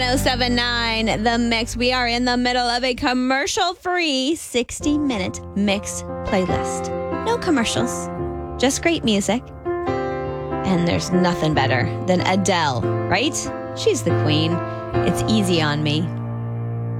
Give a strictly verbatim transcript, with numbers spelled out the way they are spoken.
oh seven nine The Mix. We are in the middle of a commercial-free sixty-minute mix playlist. No commercials, just great music. And there's nothing better than Adele, right? She's the queen. It's Easy on Me.